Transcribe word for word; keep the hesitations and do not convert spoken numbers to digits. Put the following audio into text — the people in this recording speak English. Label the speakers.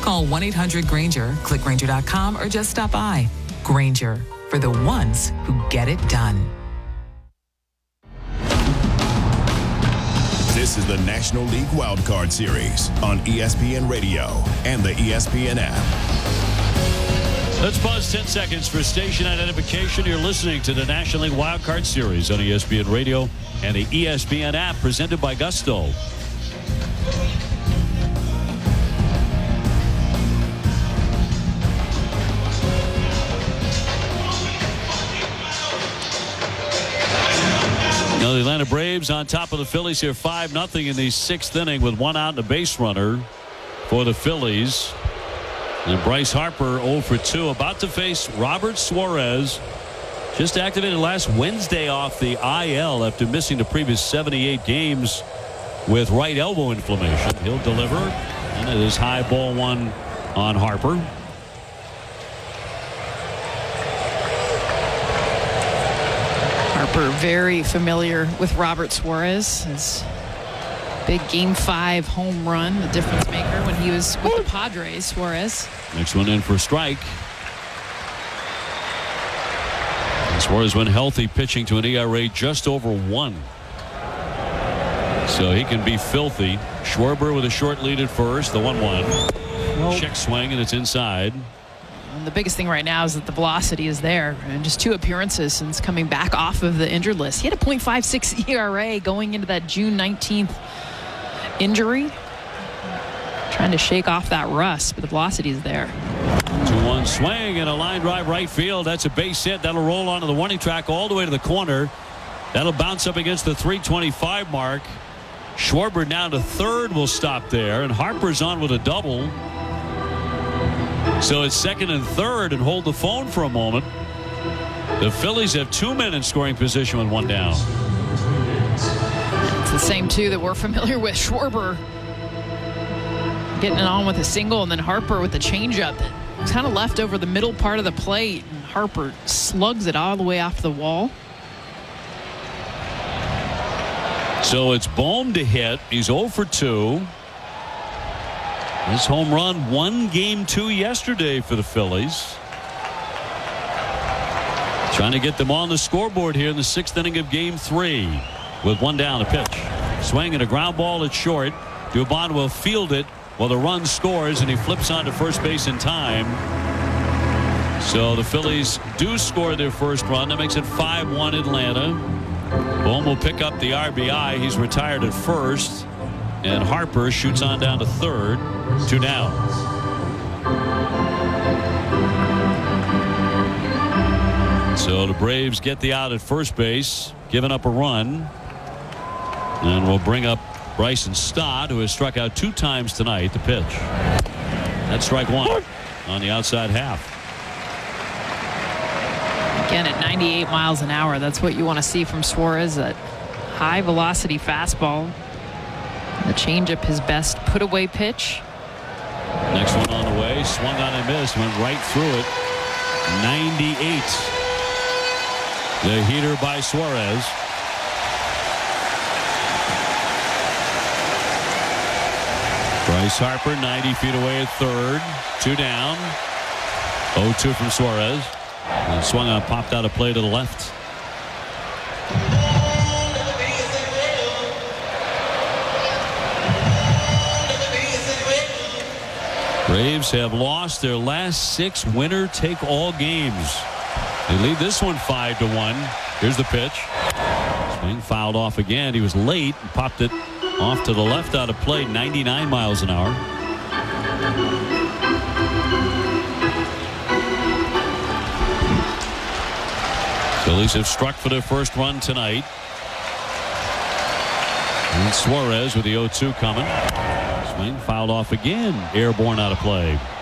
Speaker 1: Call one eight hundred Granger, click Granger dot com, or just stop by. Granger, for the ones who get it done.
Speaker 2: This is the National League Wildcard Series on E S P N Radio and the E S P N app.
Speaker 3: Let's pause ten seconds for station identification. You're listening to the National League Wildcard Series on E S P N Radio and the E S P N app, presented by Gusto. Now the Atlanta Braves on top of the Phillies here five nothing in the sixth inning with one out and a base runner for the Phillies. And Bryce Harper oh for two, about to face Robert Suarez. Just activated last Wednesday off the I L after missing the previous seventy-eight games with right elbow inflammation. He'll deliver, and it is high ball one on Harper.
Speaker 4: Harper very familiar with Robert Suarez. His big game five home run, the difference maker when he was with the Padres. Suarez.
Speaker 3: Next one in for a strike. And Suarez, when healthy, pitching to an E R A just over one. So he can be filthy. Schwarber with a short lead at first. The one one. Nope. Check swing, and it's inside.
Speaker 4: And the biggest thing right now is that the velocity is there, and just two appearances since coming back off of the injured list. He had a point five six E R A going into that June nineteenth injury. Trying to shake off that rust, but the velocity is there.
Speaker 3: two one swing and a line drive right field. That's a base hit. That'll roll onto the warning track all the way to the corner. That'll bounce up against the three twenty-five mark. Schwarber down to third will stop there, and Harper's on with a double. So it's second and third, and hold the phone for a moment. The Phillies have two men in scoring position with one down.
Speaker 4: It's the same two that we're familiar with. Schwarber getting it on with a single, and then Harper with the changeup that kind of left over the middle part of the plate, and Harper slugs it all the way off the wall.
Speaker 3: So it's Bohm to hit. He's oh for two. His home run won game two yesterday for the Phillies. Trying to get them on the scoreboard here in the sixth inning of game three with one down. A pitch. Swing and a ground ball at short. Dubon will field it while the run scores, and he flips onto first base in time. So the Phillies do score their first run. That makes it five one Atlanta. Bohm will pick up the R B I. He's retired at first. And Harper shoots on down to third. Two down. So the Braves get the out at first base, giving up a run. And we'll bring up Bryson Stott, who has struck out two times tonight. The pitch. That's strike one on the outside half.
Speaker 4: Again, at ninety-eight miles an hour, that's what you want to see from Suarez. That high velocity fastball. The changeup, his best put away pitch.
Speaker 3: Next one on the way, swung on and missed, went right through it. ninety-eight. The heater by Suarez. Bryce Harper ninety feet away at third. Two down. oh two from Suarez. And swung on, popped out of play to the left. Braves have lost their last six winner-take-all games. They lead this one five to one. Here's the pitch. Swing fouled off again. He was late and popped it off to the left out of play. ninety-nine miles an hour. Phillies have struck for their first run tonight. And Suarez with the oh two coming. Swing fouled off again. Airborne out of play.